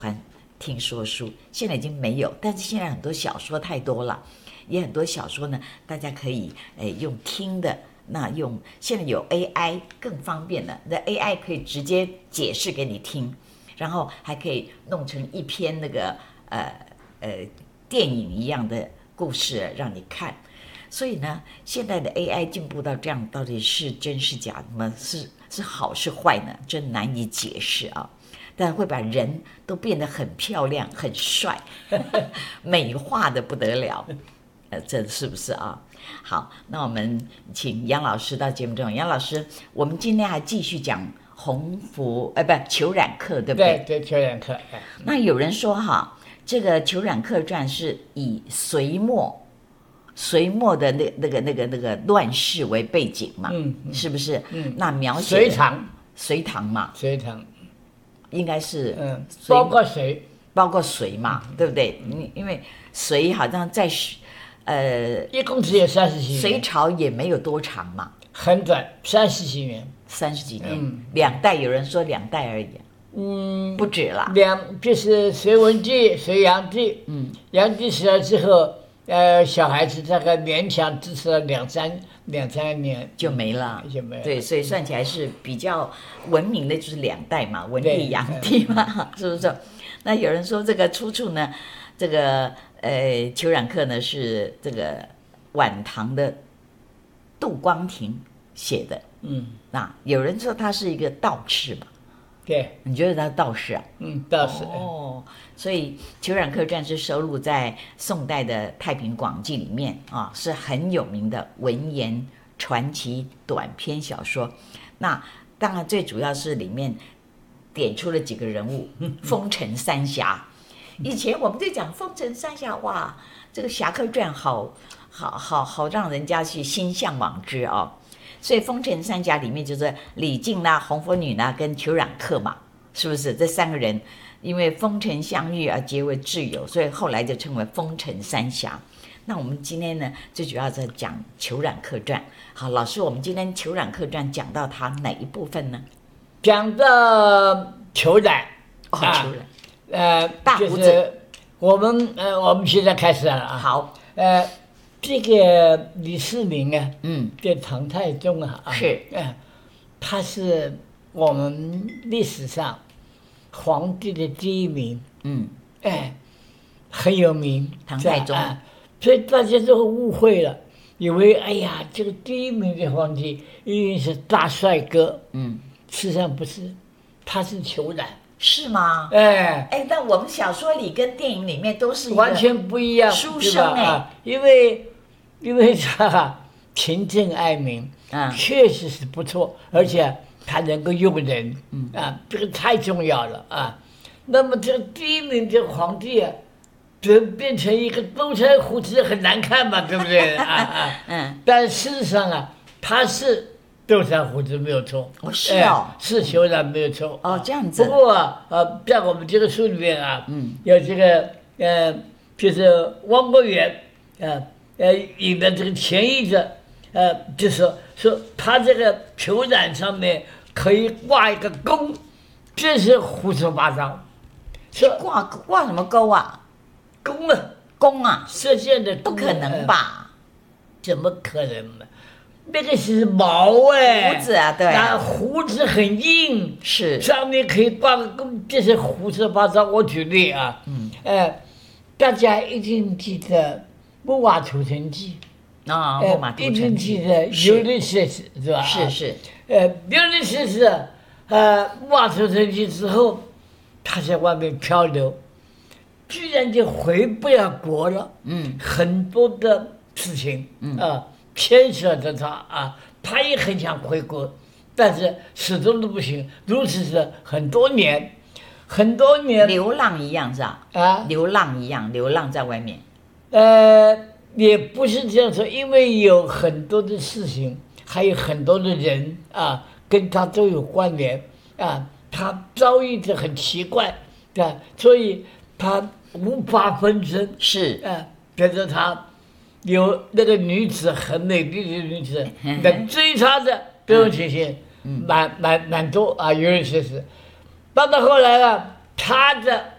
听说书，现在已经没有，但是现在很多小说太多了，也很多小说呢，大家可以用听的，那现在有 AI 更方便了，那 AI 可以直接解释给你听，然后还可以弄成一篇那个电影一样的故事让你看。所以呢，现在的 AI 进步到这样，到底是真是假？是好是坏呢？真难以解释啊！但会把人都变得很漂亮、很帅，美化的不得了。这是不是啊？好，那我们请杨老师到节目中。杨老师，我们今天还继续讲裘冉克，对不对？ 对，裘冉克。 那有人说哈，这个《裘冉克传》是以隋末的那个乱世为背景嘛，是不是？那描写隋唐嘛， 隋唐应该是包括隋嘛， 对不对？因为隋好像在一共只有30几年， 隋朝也没有多长嘛， 很短，30几年 ，30几年，2代，有人说2代而已，不止了。 就是隋文帝、隋炀帝，炀帝死了之后，小孩子大概勉强支持了两三年就没了，对，所以算起来是比较文明的，就是2代嘛，文帝、炀帝嘛，是不是？那有人说这个出处呢，这个裘冉克呢是这个晚唐的杜光庭写的，那有人说他是一个道士嘛， 对， 你觉得他道士啊？ 道士。 所以《裘冉克传》是收录在宋代的《太平广记》里面啊，是很有名的文言传奇短篇小说。那当然最主要是里面点出了几个人物，风尘三侠。以前我们就讲风尘三侠，哇，这个侠客传好让人家去心向往之哦。所以风尘三侠里面就是李靖啦、红拂女啦跟裘冉克嘛，是不是？这3个人因为风尘相遇而结为挚友，所以后来就称为风尘三侠。那我们今天呢，最主要在讲裘冉克传。好，老师，我们今天裘冉克传讲到他哪一部分呢？ 讲到裘冉， 裘冉，大胡子。 就是我们现在开始了啊。 好， 这个李世民啊，这唐太宗啊， 是， 他是我们历史上皇帝的第1名，很有名， 唐太宗， 所以大家都误会了，以为哎呀，这个第1名的皇帝一定是大帅哥，事实上不是，他是裘冉。 是吗？但我们小说里跟电影里面都是完全不一样， 书生因为他勤政爱民，确实是不错，而且他能够用人，这个太重要了啊。那么这个第1名的皇帝啊，就变成一个兜腮胡子很难看嘛，对不对但事实上啊，他是兜腮胡子没有错，是裘冉没有错这样子。 不过在我们这个书里面啊，有这个就是汪国远引的这个前译者，就说他这个裘冉上面可以挂一个钩，这是胡说八道。 挂什么钩啊？弓啊？ 射箭的不可能吧？ 怎么可能嘛？那个是毛胡子啊，对， 那胡子很硬， 是上面可以挂个钩，这是胡说八道。我举例啊，大家一定记得《木马屠城记》 木马屠城记， 一定记得Ulysses是吧？ 是 Ulysses木马屠城记之后，他在外面漂流，居然就回不了国了，很多的事情牵扯着他也很想回国，但是始终都不行，如此是很多年， 流浪一样是吧？流浪一样，流浪在外面。 也不是这样说，因为有很多的事情，还有很多的人跟他都有关联他遭遇的很奇怪所以他无法分身。 是觉得他有那个女子很美丽的女子在追他的这种情形，蛮多有人确实。到后来他的